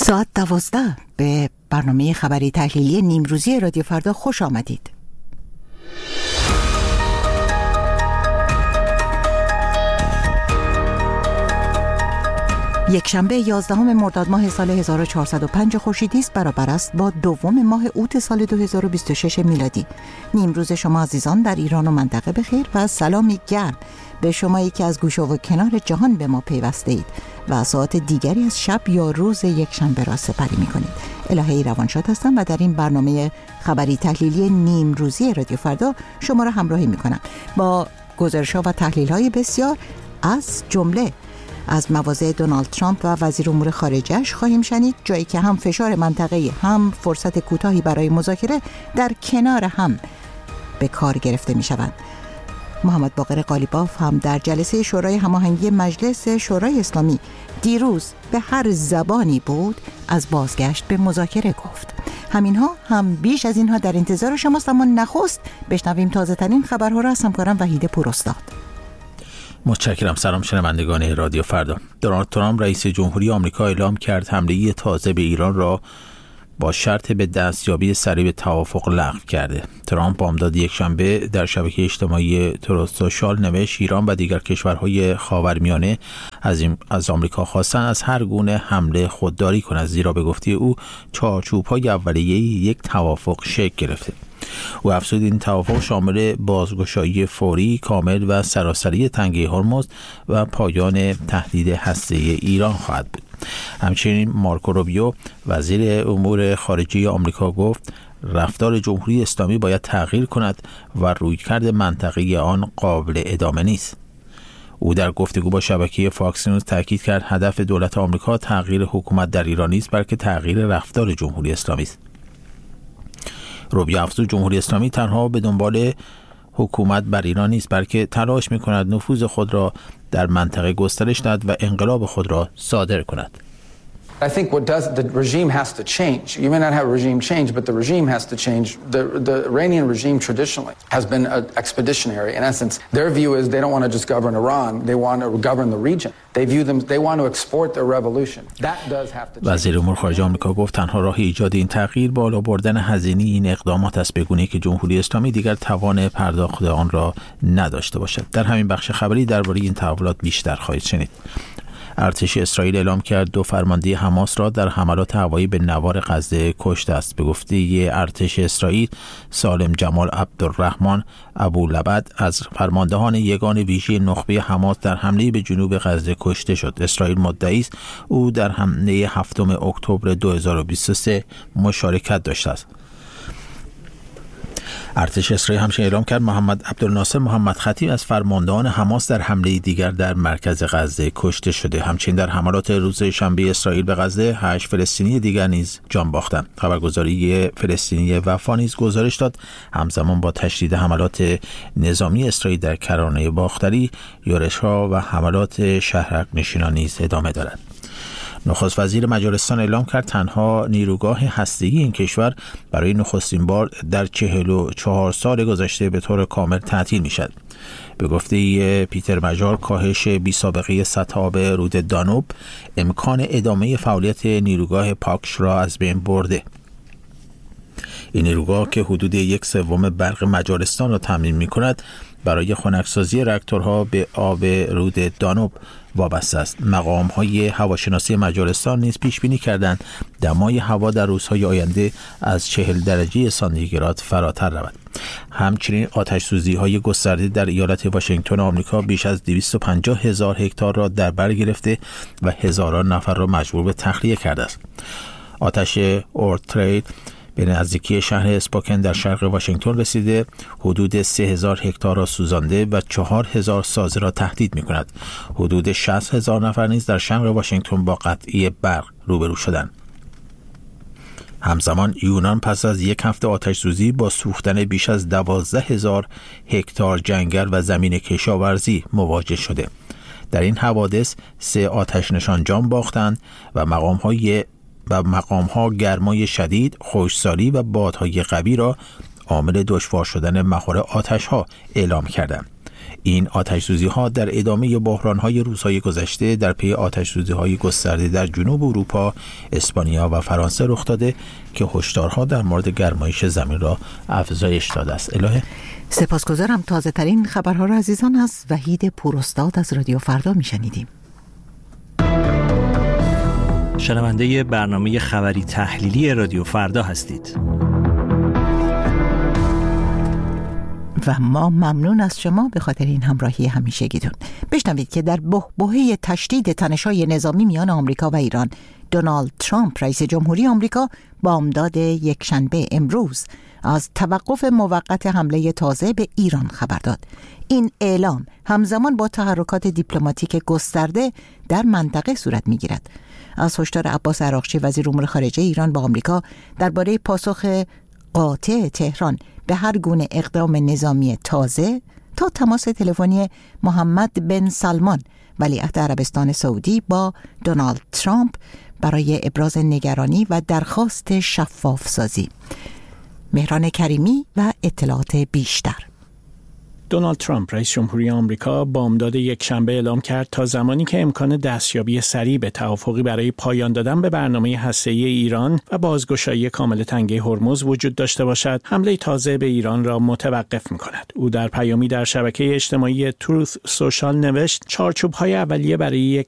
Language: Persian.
ساعت 12 به برنامه خبری تحلیلی نیمروزی رادیو فردا خوش آمدید. یک شنبه 11 مرداد ماه سال 1405 خورشیدی است، برابر است با دوم ماه اوت سال 2026 میلادی. نیمروز شما عزیزان در ایران و منطقه بخیر و سلامی گرم به شمایی که از گوشه و کنار جهان به ما پیوسته اید و ساعت دیگری از شب یا روز یک شنبه را سپری می کنید. الهی روانشاد هستم و در این برنامه خبری تحلیلی نیمروزی رادیو فردا شما را همراهی می کنم با گزارش‌ها و تحلیل‌های بسیار، از جمله از مواضع دونالد ترامپ و وزیر امور خارجه‌اش خواهیم شنید، جایی که هم فشار منطقه‌ای هم فرصت کوتاهی برای مذاکره در کنار هم به کار گرفته می‌شوند. محمد باقر قالیباف هم در جلسه شورای هماهنگی مجلس شورای اسلامی دیروز به هر زبانی بود از بازگشت به مذاکره گفت. همینها هم بیش از اینها در انتظار شماست، اما نخست بشنویم تازه ترین خبرها را از همکارم وحید پوراستاد. متشکرم. سلام شنوندگان رادیو فردا. دونالد ترامپ رئیس جمهوری آمریکا اعلام کرد حمله تازه به ایران را با شرط به دستیابی سریع به توافق لغو کرده. ترامپ بامداد یکشنبه در شبکه اجتماعی تروت سوشال نوشت ایران و دیگر کشورهای خاورمیانه از آمریکا خواستن از هر گونه حمله خودداری کند، زیرا به گفته او چارچوب‌های اولیه‌ای یک توافق شکل گرفته. او افزود این توافق شامل بازگشایی فوری، کامل و سراسری تنگه هرمز و پایان تهدید هسته‌ای ایران خواهد بود. همچنین مارکو روبیو وزیر امور خارجه آمریکا گفت رفتار جمهوری اسلامی باید تغییر کند و رویکرد منطقه‌ای آن قابل ادامه نیست. او در گفتگو با شبکه فاکس نیوز تاکید کرد هدف دولت آمریکا تغییر حکومت در ایران نیست، بلکه تغییر رفتار جمهوری اسلامی است. روبیو افزود جمهوری اسلامی تنها به دنبال حکومت بر ایران نیست، بلکه تلاش می‌کند نفوذ خود را در منطقه گسترش دهد و انقلاب خود را صادر کند. I think the regime has to change. You may not have a regime change, but the regime has to change. The Iranian regime traditionally has been expeditionary. In essence, their view is they don't want to just govern Iran, they want to govern the region. They want to export their revolution. That does have to change. وزیر امور خارجه آمریکا گفت تنها راه ایجاد این تغییر بالا بردن هزینه این اقدامات است، به گونه‌ای که جمهوری اسلامی دیگر توان پرداخت آن را نداشته باشد. در همین بخش خبری درباره این تحولات بیشتر خواهید شنید. ارتش اسرائیل اعلام کرد 2 فرمانده حماس را در حملات هوایی به نوار غزه کشته است. به گفته ارتش اسرائیل، سالم جمال عبدالرحمن ابولبد از فرماندهان یگان ویژه نخبه حماس در حمله به جنوب غزه کشته شد. اسرائیل مدعی است او در حمله 7 اکتبر 2023 مشارکت داشته است. ارتش اسرائیل همچنین اعلام کرد محمد عبدالناصر محمد خطیب از فرماندهان حماس در حمله دیگر در مرکز غزه کشته شده. همچنین در حملات روز شنبه اسرائیل به غزه 8 فلسطینی دیگر نیز جان باختند. خبرگزاری فلسطینی وفا نیز گزارش داد همزمان با تشدید حملات نظامی اسرائیل در کرانه باختری، یورش‌ها و حملات شهرک نشینان نیز ادامه دارد. نخست وزیر مجارستان اعلام کرد تنها نیروگاه هسته‌ای این کشور برای نخستین بار در 44 سال گذشته به طور کامل تعطیل می‌شود. به گفته پیتر مجار، کاهش بی‌سابقه سطح آب رود دانوب امکان ادامه فعالیت نیروگاه پاکش را از بین برده. این نیروگاه که حدود 1/3 برق مجارستان را تامین می‌کند، برای خنکسازی راکتورها به آب رود دانوب وابسته است. مقام‌های هواشناسی مجارستان نیز پیش بینی کردند دمای هوا در روزهای آینده از 40 درجه سانتیگراد فراتر رود. همچنین آتش‌سوزی‌های گسترده در ایالت واشنگتن آمریکا بیش از 250,000 هکتار را در بر گرفته و هزاران نفر را مجبور به تخلیه کرده است. آتش اورترید به نزدیکی شهر اسپوکن در شرق واشنگتن رسیده، حدود 3,000 هکتار را سوزانده و 4,000 سازه را تهدید می‌کند. حدود 60,000 نفر نیز در شرق واشنگتن با قطعی برق روبرو شدند. همزمان یونان پس از یک هفته آتش‌سوزی با سوختن بیش از 12,000 هکتار جنگل و زمین کشاورزی مواجه شده. در این حوادث 3 آتش نشان جان باختند و مقام‌ها گرمای شدید، خشکسالی و بادهای قوی را عامل دشوار شدن مهار آتش‌ها اعلام کردند. این آتش‌سوزی‌ها در ادامه بحران‌های روزهای گذشته در پی آتش‌سوزی‌های گسترده در جنوب اروپا، اسپانیا و فرانسه رخ داده که هشدارها در مورد گرمایش زمین را افزایش داده است. الهه سپاسگزارم. تازه ترین خبرها را عزیزان از وحید پوراستاد از رادیو فردا میشنیدیم. شنونده برنامه خبری تحلیلی رادیو فردا هستید. و ما ممنون از شما به خاطر این همراهی همیشگیتون. بشنوید که در بحبوحه تشدید تنش‌های نظامی میان آمریکا و ایران، دونالد ترامپ رئیس جمهوری آمریکا بامداد یکشنبه امروز از توقف موقت حمله تازه به ایران خبر داد. این اعلام همزمان با تحرکات دیپلماتیک گسترده در منطقه صورت می‌گیرد. از هشدار عباس عراقچی وزیر امور خارجه ایران با آمریکا درباره پاسخ قاطع تهران به هر گونه اقدام نظامی تازه تا تماس تلفنی محمد بن سلمان ولیعهد عربستان سعودی با دونالد ترامپ برای ابراز نگرانی و درخواست شفاف سازی. مهران کریمی و اطلاعات بیشتر. دونالد ترامپ رئیس جمهوری آمریکا بامداد یکشنبه اعلام کرد تا زمانی که امکان دستیابی سریع به توافقی برای پایان دادن به برنامه هسته‌ای ایران و بازگشایی کامل تنگه هرمز وجود داشته باشد، حمله تازه به ایران را متوقف می‌کند. او در پیامی در شبکه اجتماعی تروث سوشال نوشت: چارچوب‌های اولیه برای یک